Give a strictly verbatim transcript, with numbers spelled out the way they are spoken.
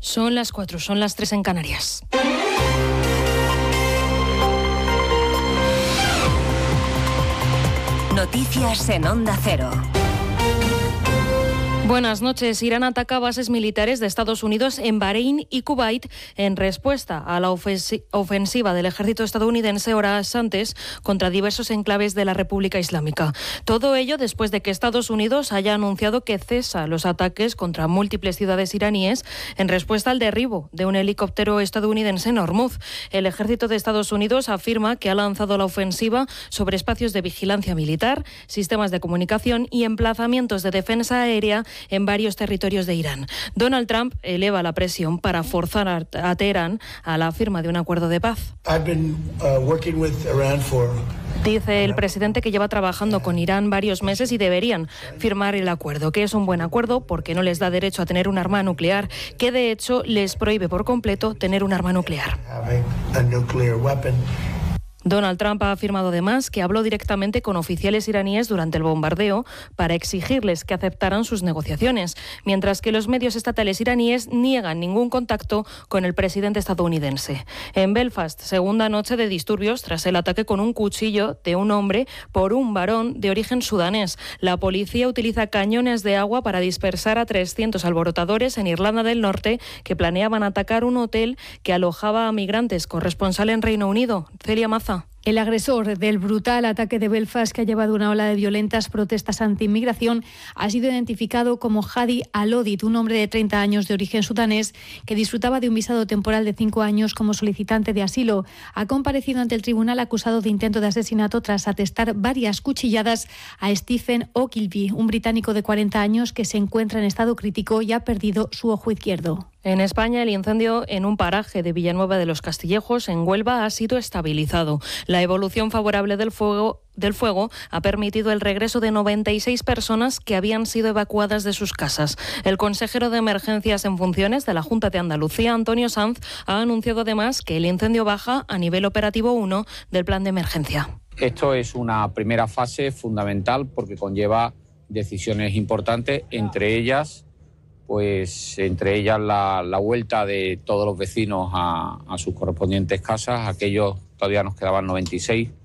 Son las cuatro, son las tres en Canarias. Noticias en Onda Cero. Buenas noches. Irán ataca bases militares de Estados Unidos en Bahrein y Kuwait en respuesta a la ofensiva del ejército estadounidense horas antes contra diversos enclaves de la República Islámica. Todo ello después de que Estados Unidos haya anunciado que cesa los ataques contra múltiples ciudades iraníes en respuesta al derribo de un helicóptero estadounidense en Hormuz. El ejército de Estados Unidos afirma que ha lanzado la ofensiva sobre espacios de vigilancia militar, sistemas de comunicación y emplazamientos de defensa aérea en varios territorios de Irán. Donald Trump eleva la presión para forzar a Teherán a la firma de un acuerdo de paz. Dice el presidente que lleva trabajando con Irán varios meses y deberían firmar el acuerdo, que es un buen acuerdo porque no les da derecho a tener un arma nuclear, que de hecho les prohíbe por completo tener un arma nuclear. Donald Trump ha afirmado además que habló directamente con oficiales iraníes durante el bombardeo para exigirles que aceptaran sus negociaciones, mientras que los medios estatales iraníes niegan ningún contacto con el presidente estadounidense. En Belfast, segunda noche de disturbios tras el ataque con un cuchillo de un hombre por un varón de origen sudanés. La policía utiliza cañones de agua para dispersar a trescientos alborotadores en Irlanda del Norte que planeaban atacar un hotel que alojaba a migrantes. Corresponsal en Reino Unido, Celia Maza. El agresor del brutal ataque de Belfast, que ha llevado una ola de violentas protestas anti-inmigración, ha sido identificado como Hadi Al-Odid, un hombre de treinta años de origen sudanés que disfrutaba de un visado temporal de cinco años como solicitante de asilo. Ha comparecido ante el tribunal acusado de intento de asesinato tras atestar varias cuchilladas a Stephen Ogilvy, un británico de cuarenta años que se encuentra en estado crítico y ha perdido su ojo izquierdo. En España, el incendio en un paraje de Villanueva de los Castillejos, en Huelva, ha sido estabilizado. La evolución favorable del fuego, del fuego ha permitido el regreso de noventa y seis personas que habían sido evacuadas de sus casas. El consejero de Emergencias en funciones de la Junta de Andalucía, Antonio Sanz, ha anunciado además que el incendio baja a nivel operativo uno del plan de emergencia. Esto es una primera fase fundamental porque conlleva decisiones importantes, entre ellas pues entre ellas la, la vuelta de todos los vecinos a, a sus correspondientes casas. Aquellos todavía nos quedaban noventa y seis